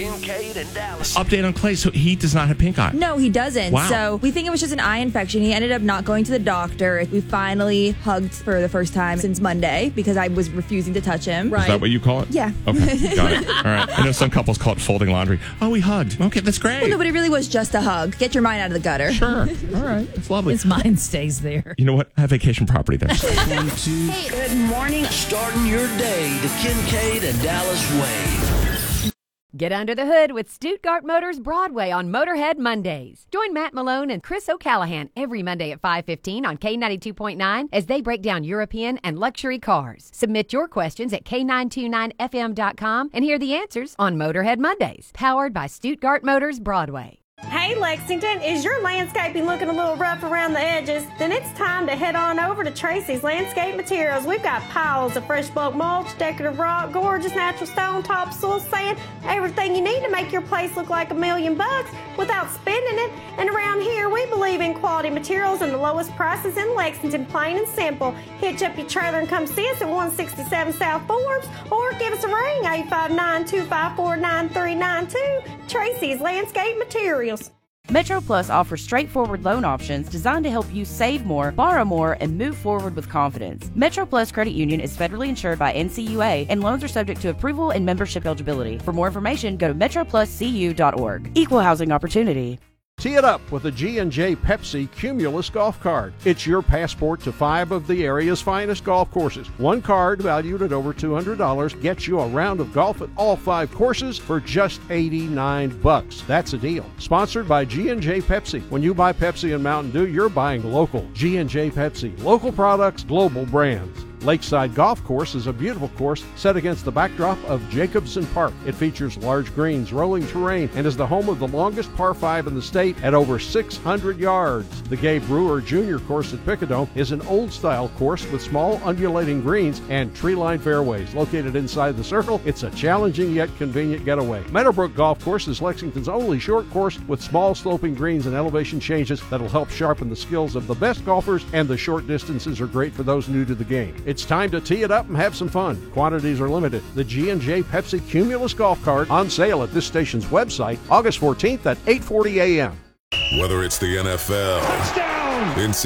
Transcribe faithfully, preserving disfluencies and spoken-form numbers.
Kincaid and Dallas. Update on Clay. So he does not have pink eye. No, he doesn't. Wow. So we think it was just an eye infection. He ended up not going to the doctor. We finally hugged for the first time since Monday because I was refusing to touch him. Is that what you call it? Yeah. Okay, got it. All right. I know some couples call it folding laundry. Oh, we hugged. Okay, that's great. Well, no, but it really was just a hug. Get your mind out of the gutter. Sure. All right. It's lovely. His mind stays there. You know what? I have vacation property there. One, two. Hey, good morning. Starting your day the Kincaid and Dallas way. Get under the hood with Stuttgart Motors Broadway on Motorhead Mondays. Join Matt Malone and Chris O'Callahan every Monday at five fifteen on K ninety-two point nine as they break down European and luxury cars. Submit your questions at K nine two nine F M dot com and hear the answers on Motorhead Mondays, powered by Stuttgart Motors Broadway. Hey Lexington, is your landscaping looking a little rough around the edges? Then it's time to head on over to Tracy's Landscape Materials. We've got piles of fresh bulk mulch, decorative rock, gorgeous natural stone, topsoil, sand, everything you need to make your place look like a million bucks without spending it. And around here, we believe in quality materials and the lowest prices in Lexington, plain and simple. Hitch up your trailer and come see us at one sixty-seven South Forbes or give us a ring, eight five nine, two five four, nine three nine two. Tracy's Landscape Materials. Metro Plus offers straightforward loan options designed to help you save more, borrow more, and move forward with confidence. Metro Plus Credit Union is federally insured by N C U A, and loans are subject to approval and membership eligibility. For more information, go to metro plus c u dot org. Equal housing opportunity. Tee it up with a G and J Pepsi Cumulus golf card. It's your passport to five of the area's finest golf courses. One card, valued at over two hundred dollars, gets you a round of golf at all five courses for just eighty-nine bucks. That's a deal. Sponsored by G and J Pepsi. When you buy Pepsi and Mountain Dew, you're buying local. G and J Pepsi. Local products, global brands. Lakeside Golf Course is a beautiful course set against the backdrop of Jacobson Park. It features large greens, rolling terrain, and is the home of the longest par five in the state at over six hundred yards. The Gabe Brewer Junior Course at Picadome is an old-style course with small undulating greens and tree-lined fairways. Located inside the circle, it's a challenging yet convenient getaway. Meadowbrook Golf Course is Lexington's only short course with small sloping greens and elevation changes that'll help sharpen the skills of the best golfers, and the short distances are great for those new to the game. It's time to tee it up and have some fun. Quantities are limited. The G and J Pepsi Cumulus Golf Cart on sale at this station's website August fourteenth at eight forty a.m. Whether it's the N F L, touchdown,